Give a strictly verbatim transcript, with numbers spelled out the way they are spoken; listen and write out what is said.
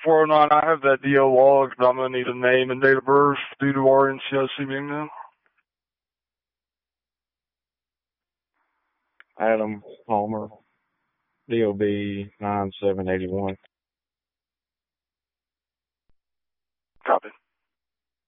four oh nine, I have that D O log, but I'm going to need a name and date of birth due to our N C I C being now. Adam Palmer, D O B nine seven eight one. Copy.